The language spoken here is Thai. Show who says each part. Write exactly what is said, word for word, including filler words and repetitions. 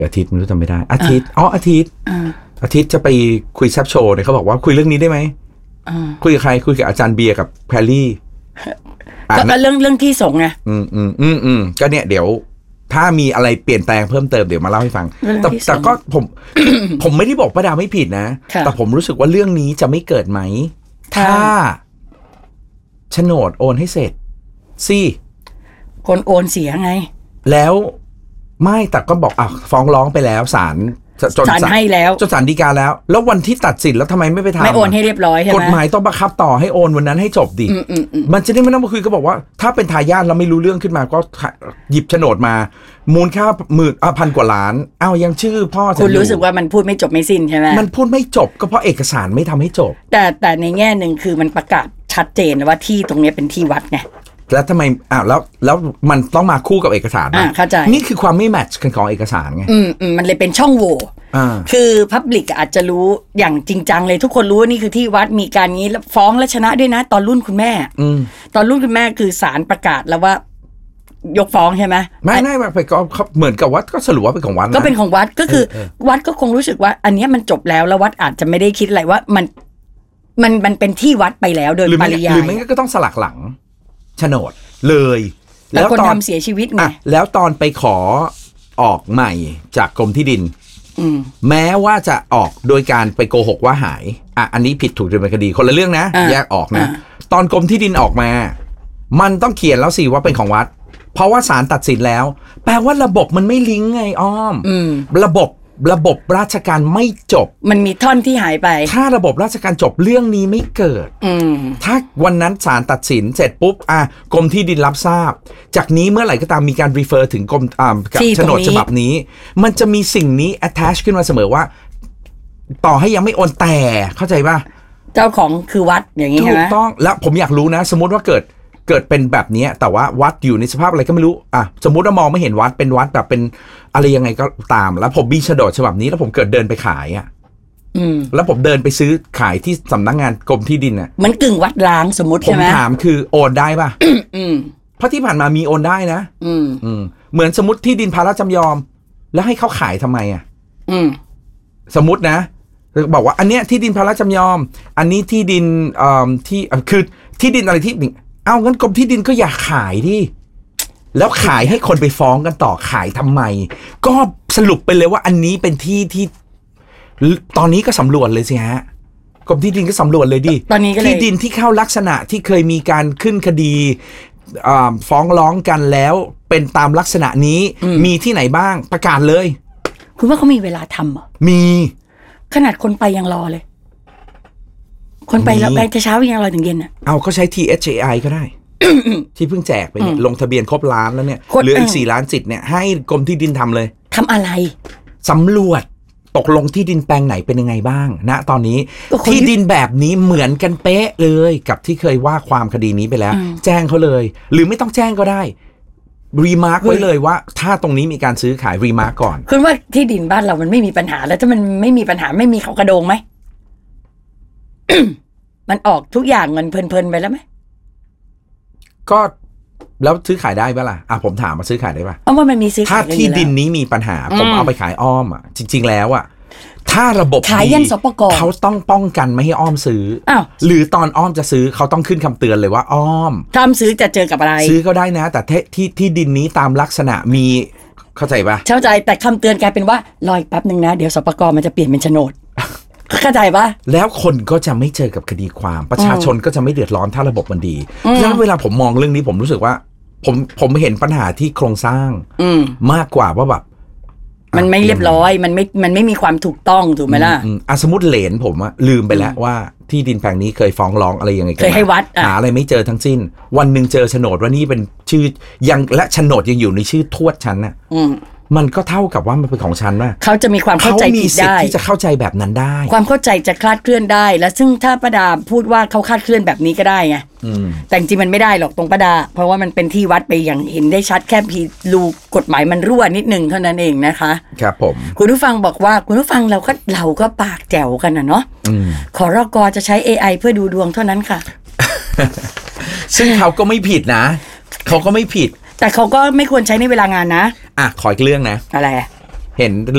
Speaker 1: อาทิตย์ไม่รู้จำไม่ได้อาทิตย์อ๋ออาทิตย์อาทิตย์จะไปคุยแซบโชว์เนี่ยเขาบอกว่าคุยเรื่องนี้ได้ไหมคุยกับใครคุยกับอาจารย์เบียร์กับแพรรี่
Speaker 2: ก็เรื่องเรื่องที่ส่งไง
Speaker 1: อืมอืมอืมอืมก็เนี่ยเดี๋ยวถ้ามีอะไรเปลี่ยนแปลงเพิ่มเติมเดี๋ยวมาเล่าให้ฟังแต่แต่ก็ผม ผมไม่ได้บอกป้าดาไม่ผิดนะแต่ผมรู้สึกว่าเรื่องนี้จะไม่เกิดไหมถ้าโฉนดโอนให้เสร็จสิ
Speaker 2: คนโอนเสียไง
Speaker 1: แล้วไม่แต่ก็บอกอ่ะฟ้องร้องไปแล้วศาล
Speaker 2: จนศาลให้แล้ว
Speaker 1: จนศาลฎีกาแล้วแล้ววันที่ตัดสินแล้วทำไมไม่ไปทำ
Speaker 2: ไม่โอนให้เรียบร้อยใช่ไหม
Speaker 1: กฎหมายต้องบังคับต่อให้โอนวันนั้นให้จบดิมันจะได้ไม่ต้องมาคุยก็บอกว่าถ้าเป็นทายาทเราไม่รู้เรื่องขึ้นมาก็หยิบโฉนดมามูลค่าหมื่นอ่ะพันกว่าล้านอ้าวยังชื่อพ่อ
Speaker 2: คุณรู้สึกว่ามันพูดไม่จบไม่สิ้นใช่ไหม
Speaker 1: มันพูดไม่จบก็เพราะเอกสารไม่ทำให้จบ
Speaker 2: แต่แต่ในแง่หนึ่งคือมันประกาศชัดเจนว่าที่ตรงนี้เป็นที่วัดไง
Speaker 1: แล้วทำไมอ้าวแล้วแล้วมันต้องมาคู่กับเอกสาร
Speaker 2: อ่าเข้าใจ
Speaker 1: นี่คือความไม่แมทช์กันของเอกสารไง
Speaker 2: อืมอืมมันเลยเป็นช่องโหว่คือพับลิกอาจจะรู้อย่างจริงจังเลยทุกคนรู้ว่านี่คือที่วัดมีการนี้แล้วฟ้องและชนะด้วยนะตอนรุ่นคุณแม่ตอนรุ่นคุณแม่คือศาลประกาศแล้วว่ายกฟ้องใช่ไหม
Speaker 1: ไม่ไม่ไปก็เหมือนกับวัดก็สรุปว่าเป็นของวัด
Speaker 2: ก็เป็นของวัดก็คือวัดก็คงรู้สึกว่าอันนี้มันจบแล้วแล้ววัดอาจจะไม่ได้คิดอะไรว่ามันมันมันเป็นที่วัดไปแล้วโดยปริยาย
Speaker 1: หรือไม่ก็ต้องสลักหลังโฉนดเลย
Speaker 2: แล้วคนทำเสียชีวิตไง
Speaker 1: แล้วตอนไปขอออกใหม่จากกรมที่ดินแม้ว่าจะออกโดยการไปโกหกว่าหายอ่ะอันนี้ผิดถูกดำเนินคดีคนละเรื่องนะแยกออกนะตอนกรมที่ดินออกมามันต้องเขียนแล้วสิว่าเป็นของวัดเพราะว่าศาลตัดสินแล้วแปลว่าระบบมันไม่ลิงก์ไงอ้อมระบบระบบราชการไม่จบ
Speaker 2: มันมีท่อนที่หายไป
Speaker 1: ถ้าระบบราชการจบเรื่องนี้ไม่เกิดถ้าวันนั้นศาลตัดสินเสร็จปุ๊บอ่ะกรมที่ดินรับทราบจากนี้เมื่อไหร่ก็ตามมีการ refer ถึงกรมอ่าโฉนดฉบับนี้มันจะมีสิ่งนี้ attach ขึ้นมาเสมอว่าต่อให้ยังไม่โอนแต่เข้าใจป่ะ
Speaker 2: เจ้าของคือวัดอย่างนี้ใช่ไหม
Speaker 1: ถูกต้องแล้วผมอยากรู้นะสมมติว่าเกิดเกิดเป็นแบบนี้แต่ว่าวัดอยู่ในสภาพอะไรก็ไม่รู้อ่ะสมมุติว่ามองไม่เห็นวัดเป็นวัดแบบเป็นอะไรยังไงก็ตามแล้วผมมีโฉนดฉบับนี้แล้วผมเกิดเดินไปขายอ่ะแล้วผมเดินไปซื้อขายที่สำนักงานกรมที่ดินอ่ะ
Speaker 2: มันกึ่งวัดล้างสมมติใช่ไหม
Speaker 1: ผมถามคือโอนได้ป่ะเพราะที่ผ่านมามีโอนได้นะเหมือนสมมติที่ดินภาระจำยอมแล้วให้เขาขายทำไมอ่ะสมมตินะบอกว่าอันเนี้ยที่ดินภาระจำยอมอันนี้ที่ดินเอ่อที่คือที่ดินอะไรที่เอางั้นกรมที่ดินก็อย่าขายดิแล้วขายให้คนไปฟ้องกันต่อขายทำไมก็สรุปไปเลยว่าอันนี้เป็นที่ที่ตอนนี้ก็สำรวจเลยสิฮะกรมที่ดินก็สำรวจเลยดิ
Speaker 2: ตอนนี้ก็เลย
Speaker 1: ที่ดินที่เข้าลักษณะที่เคยมีการขึ้นคดีฟ้องร้องกันแล้วเป็นตามลักษณะนี้มีที่ไหนบ้างประกาศเลย
Speaker 2: คุณว่าเขามีเวลาทำเหรอ
Speaker 1: มี
Speaker 2: ขนาดคนไปยังรอเลยคนไปแล้วไปจะเช้ายังรอถึงเย็นอ่ะ
Speaker 1: เอาก็ใช้ ที เอช เอ ไอ ก็ได้ ที่เพิ่งแจกไปเนี่ยลงทะเบียนครบล้านแล้วเนี่ยเหลืออีกสี่ล้านสิทธิ์เนี่ยให้กรมที่ดินทำเลย
Speaker 2: ทำอะไร
Speaker 1: สำรวจตกลงที่ดินแปลงไหนเป็นยังไงบ้างณตอนนี้ที่ดินแบบนี้เหมือนกันเป๊ะเลยกับที่เคยว่าความคดีนี้ไปแล้วแจ้งเขาเลยหรือไม่ต้องแจ้งก็ได้รีมาร์กไว้เลยว่าถ้าตรงนี้มีการซื้อขายรีมาร์กก่อน
Speaker 2: คุณว่าที่ดินบ้านเรามันไม่มีปัญหาแล้วถ้ามันไม่มีปัญหาไม่มีเขากระโดงไหม มันออกทุกอย่างเงินเพลินๆไปแล้วไหม
Speaker 1: ก็แล้วซื้อขายได้ป่ะล่ะอ่ะผมถามมาซื้อขายได้ป่ะ
Speaker 2: เอาว่ามันมีซื้อขาย
Speaker 1: ถ้าที่ดินนี้มีปัญหาผมเอาไปขายอ้อมอ่ะจริงๆแล้วอ่ะถ้าระบบ
Speaker 2: ขายยันสปก.
Speaker 1: เขาต้องป้องกันไม่ให้อ้อมซื้ออ้าวหรือตอนอ้อมจะซื้อเขาต้องขึ้นคำเตือนเลยว่าอ้อม
Speaker 2: ถ้าซื้อจะเจอกับอะไร
Speaker 1: ซื้อก็ได้นะแต่ที่ที่ดินนี้ตามลักษณะมีเข้าใจป่ะ
Speaker 2: เข้าใจแต่คำเตือนกลายเป็นว่ารออีกแป๊บนึงนะเดี๋ยวสปก.มันจะเปลี่ยนเป็นโฉนดเข้าใจป่ะ
Speaker 1: แล้วคนก็จะไม่เจอกับคดีความประชาชนก็จะไม่เดือดร้อนถ้าระบบมันดีเพราะฉะนั้นเวลาผมมองเรื่องนี้ผมรู้สึกว่าผมผมเห็นปัญหาที่โครงสร้างมากกว่าว่าแบบ
Speaker 2: มันไม่เรียบร้อยมันไม่มันไม่มีความถูกต้องถูกไหมล่ะ
Speaker 1: อ่ะสมมติเหลนผมอะลืมไปแล้วว่าที่ดินแปลงนี้เคยฟ้องร้องอะไรยังไงกัน
Speaker 2: เคยให้วัด
Speaker 1: หาอะไรไม่เจอทั้งสิ้นวันหนึ่งเจอโฉนดว่านี่เป็นชื่อยังและโฉนดยังอยู่ในชื่อทวดฉันน่ะมันก็เท่ากับว่ามันเป็นของฉันว่า
Speaker 2: เขาจะมีความเข้าใจผิดได้
Speaker 1: ที่จะเข้าใจแบบนั้นได้
Speaker 2: ความเข้าใจจะคลาดเคลื่อนได้และซึ่งถ้าป้าดาพูดว่าเขาคลาดเคลื่อนแบบนี้ก็ได้ไงแต่จริงมันไม่ได้หรอกตรงป้าดาเพราะว่ามันเป็นที่วัดไปอย่างเห็นได้ชัดแค่พีรูกฎหมายมันรั่วนิดนึงเท่านั้นเองนะคะ
Speaker 1: ครับผม
Speaker 2: คุณผู้ฟังบอกว่าคุณผู้ฟังเราก็เราก็ปากแจ๋วกันนะเนาะขรก.จะใช้ เอ ไอ เพื่อดูดวงเท่านั้นค่ะ
Speaker 1: ซึ่งเขาก็ไม่ผิดนะเขาก็ไม่ผิด
Speaker 2: แต่เขาก็ไม่ควรใช้ในเวลางานนะ
Speaker 1: อ่ะขออีกเรื่องนะ
Speaker 2: อะไร
Speaker 1: เห็น